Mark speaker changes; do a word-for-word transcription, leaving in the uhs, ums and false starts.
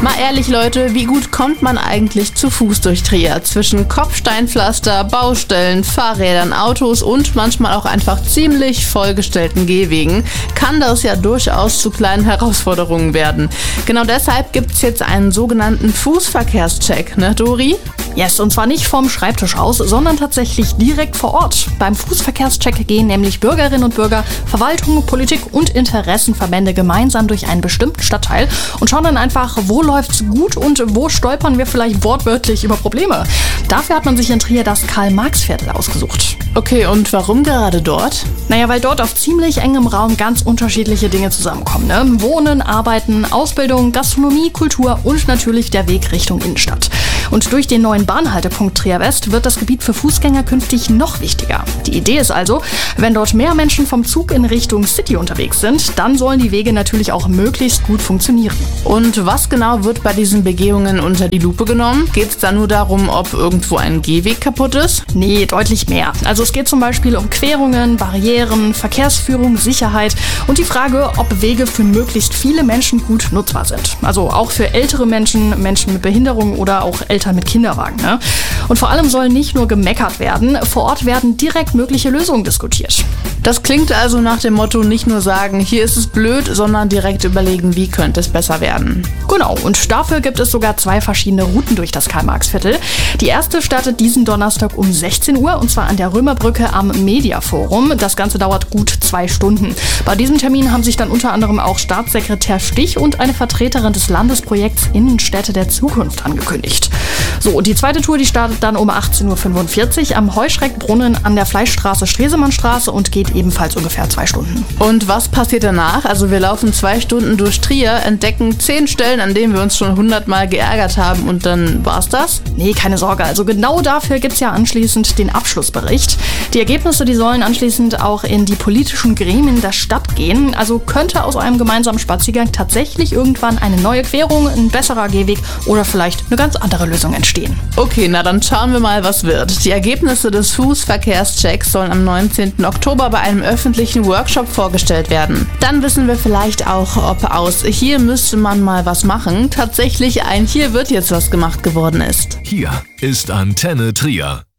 Speaker 1: Mal ehrlich, Leute, wie gut kommt man eigentlich zu Fuß durch Trier? Zwischen Kopfsteinpflaster, Baustellen, Fahrrädern, Autos und manchmal auch einfach ziemlich vollgestellten Gehwegen kann das ja durchaus zu kleinen Herausforderungen werden. Genau deshalb gibt es jetzt einen sogenannten Fußverkehrscheck, ne Dori?
Speaker 2: Yes, und zwar nicht vom Schreibtisch aus, sondern tatsächlich direkt vor Ort. Beim Fußverkehrscheck gehen nämlich Bürgerinnen und Bürger, Verwaltung, Politik und Interessenverbände gemeinsam durch einen bestimmten Stadtteil und schauen dann einfach, wo läuft's gut und wo stolpern wir vielleicht wortwörtlich über Probleme. Dafür hat man sich in Trier das Karl-Marx-Viertel ausgesucht.
Speaker 1: Okay, und warum gerade dort?
Speaker 2: Naja, weil dort auf ziemlich engem Raum ganz unterschiedliche Dinge zusammenkommen. Ne? Wohnen, Arbeiten, Ausbildung, Gastronomie, Kultur und natürlich der Weg Richtung Innenstadt. Und durch den neuen Bahnhaltepunkt Trier West wird das Gebiet für Fußgänger künftig noch wichtiger. Die Idee ist also, wenn dort mehr Menschen vom Zug in Richtung City unterwegs sind, dann sollen die Wege natürlich auch möglichst gut funktionieren.
Speaker 1: Und was genau wird bei diesen Begehungen unter die Lupe genommen? Geht es da nur darum, ob irgendwo ein Gehweg kaputt ist?
Speaker 2: Nee, deutlich mehr. Also es geht zum Beispiel um Querungen, Barrieren, Verkehrsführung, Sicherheit und die Frage, ob Wege für möglichst viele Menschen gut nutzbar sind. Also auch für ältere Menschen, Menschen mit Behinderung oder auch Eltern mit Kinderwagen. Ne? Und vor allem soll nicht nur gemeckert werden, vor Ort werden direkt mögliche Lösungen diskutiert.
Speaker 1: Das klingt also nach dem Motto, nicht nur sagen, hier ist es blöd, sondern direkt überlegen, wie könnte es besser werden.
Speaker 2: Genau, und dafür gibt es sogar zwei verschiedene Routen durch das Karl-Marx-Viertel. Die erste startet diesen Donnerstag um sechzehn Uhr und zwar an der Römerbrücke am Mediaforum. Das Ganze dauert gut zwei Stunden. Bei diesem Termin haben sich dann unter anderem auch Staatssekretär Stich und eine Vertreterin des Landesprojekts Innenstädte der Zukunft angekündigt. So, die zweite Tour, die startet dann um achtzehn Uhr fünfundvierzig am Heuschreckbrunnen an der Fleischstraße Stresemannstraße und geht ebenfalls ungefähr zwei Stunden.
Speaker 1: Und was passiert danach? Also wir laufen zwei Stunden durch Trier, entdecken zehn Stellen, an denen wir uns schon hundertmal geärgert haben und dann war's das?
Speaker 2: Nee, keine Sorge. Also genau dafür gibt's ja anschließend den Abschlussbericht. Die Ergebnisse, die sollen anschließend auch in die politischen Gremien der Stadt gehen. Also könnte aus einem gemeinsamen Spaziergang tatsächlich irgendwann eine neue Querung, ein besserer Gehweg oder vielleicht eine ganz andere Lösung entstehen.
Speaker 1: Okay, na dann schauen wir mal, was wird. Die Ergebnisse des Fußverkehrschecks sollen am neunzehnten Oktober bei einem öffentlichen Workshop vorgestellt werden. Dann wissen wir vielleicht auch, ob aus hier müsste man mal was machen tatsächlich ein hier wird jetzt was gemacht geworden ist.
Speaker 3: Hier ist Antenne Trier.